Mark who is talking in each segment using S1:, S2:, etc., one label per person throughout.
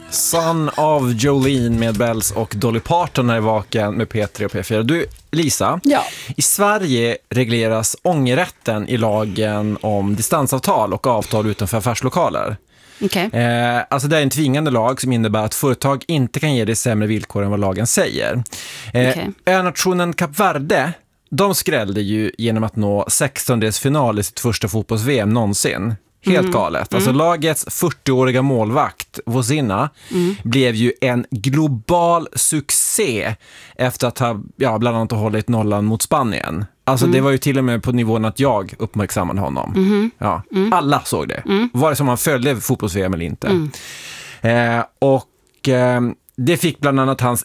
S1: Son of Jolene med Bells och Dolly Parton är vaken med P3 och P4. Du, Lisa,
S2: ja.
S1: I Sverige regleras ångerrätten i lagen om distansavtal och avtal utanför affärslokaler.
S2: Okay.
S1: Alltså det är en tvingande lag som innebär att företag inte kan ge dig sämre villkor än vad lagen säger. Önationen Kap Verde, de skrällde ju genom att nå 16-delsfinal i sitt första fotbolls-VM någonsin. Helt galet. Alltså lagets 40-åriga målvakt, Vozina, blev ju en global succé efter att ha bland annat hållit nollan mot Spanien. Alltså det var ju till och med på nivån att jag uppmärksammade honom. Alla såg det. Var det som man följde fotbolls-VM eller inte. Det fick bland annat hans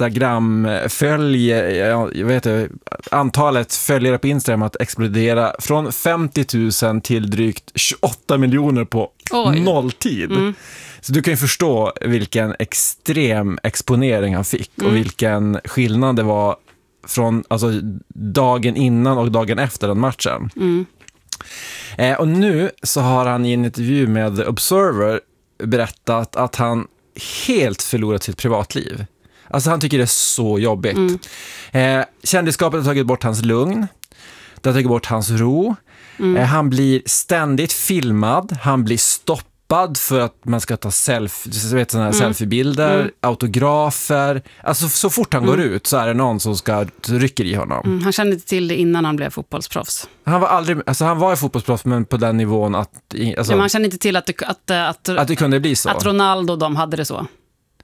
S1: antalet följare på Instagram att explodera från 50 000 till drygt 28 miljoner på nolltid. Så du kan ju förstå vilken extrem exponering han fick och vilken skillnad det var från dagen innan och dagen efter den matchen. Och nu så har han i en intervju med The Observer berättat att han helt förlorat sitt privatliv. Alltså han tycker det är så jobbigt. Kändisskapet har tagit bort hans lugn. Det har tagit bort hans ro. Han blir ständigt filmad. Han blir stoppad för att man ska ta selfiebilder, autografer. Alltså så fort han går ut så är det någon som ska rycka i honom.
S2: Han kände inte till det innan han blev fotbollsproffs.
S1: Han var fotbollsproffs men på den nivån att
S2: man kände inte till att
S1: det kunde bli så.
S2: Att Ronaldo de hade det så.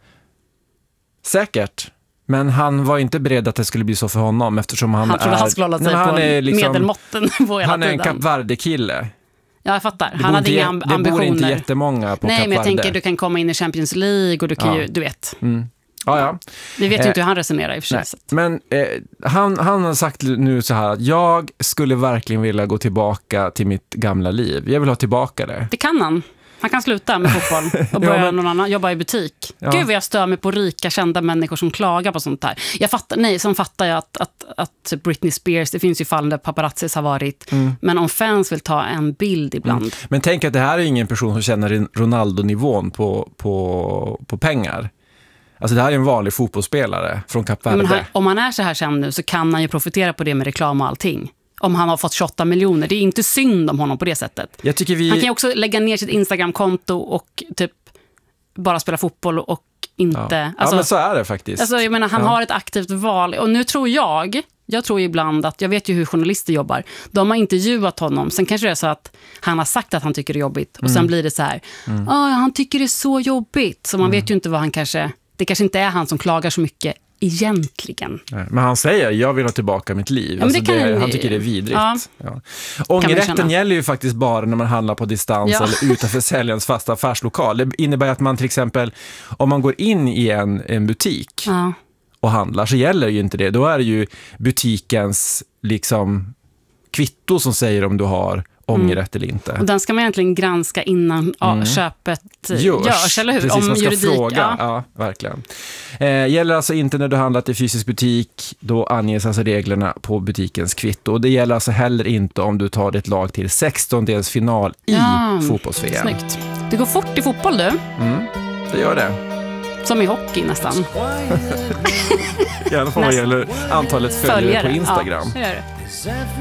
S1: Säkert. Men han var inte beredd att det skulle bli så för honom eftersom han
S2: trodde han skulle hålla sig på medelmåtten på hela
S1: han är en
S2: tiden.
S1: Kap Verde-kille.
S2: Ja, jag fattar. Han hade inga ambitioner.
S1: Det bor inte jättemånga på Kap Verde.
S2: Nej, men jag tänker du kan komma in i Champions League och du kan ju, du vet.
S1: Ja.
S2: Vi vet ju inte hur han resonerar i och för sig.
S1: Men han har sagt nu så här att jag skulle verkligen vilja gå tillbaka till mitt gamla liv. Jag vill ha tillbaka det.
S2: Det kan han. Han kan sluta med fotboll och börja någon annan, jobba i butik.
S1: Ja.
S2: Gud vad jag stör mig på rika, kända människor som klagar på sånt där. Sen fattar jag att Britney Spears, det finns ju fall där paparazzis har varit. Men om fans vill ta en bild ibland.
S1: Men tänk att det här är ingen person som känner Ronaldo-nivån på pengar. Alltså det här är en vanlig fotbollsspelare från Kap Verde.
S2: Om han är så här känd nu så kan han ju profitera på det med reklam och allting. Om han har fått 28 miljoner. Det är inte synd om honom på det sättet.
S1: Han kan
S2: ju också lägga ner sitt Instagram-konto och typ bara spela fotboll och inte...
S1: Ja, men så är det faktiskt.
S2: Alltså, jag menar, han har ett aktivt val. Och nu tror jag tror ibland att, jag vet ju hur journalister jobbar. De har intervjuat honom. Sen kanske det är så att han har sagt att han tycker det är jobbigt. Och sen blir det så här, han tycker det är så jobbigt. Så man vet ju inte vad han det kanske inte är han som klagar så mycket egentligen.
S1: Men han säger, jag vill ha tillbaka mitt liv. Han tycker det är vidrigt. Ja. Ångerrätten gäller ju faktiskt bara när man handlar på distans eller utanför säljarens fasta affärslokal. Det innebär att man till exempel, om man går in i en butik och handlar så gäller ju inte det. Då är det ju butikens kvitto som säger om du har ångerrätt eller inte.
S2: Och den ska man egentligen granska innan köpet görs, eller hur?
S1: Precis,
S2: om
S1: man ska
S2: juridik,
S1: fråga. Ja, verkligen. Gäller alltså inte när du handlat i fysisk butik, då anges alltså reglerna på butikens kvitto. Och det gäller alltså heller inte om du tar ditt lag till 16-delsfinal i fotbolls-VM.
S2: Snyggt. Det går fort i fotboll, du.
S1: Det gör det.
S2: Som i hockey nästan.
S1: I alla fall vad gäller antalet följare på Instagram.
S2: Ja, det gör det.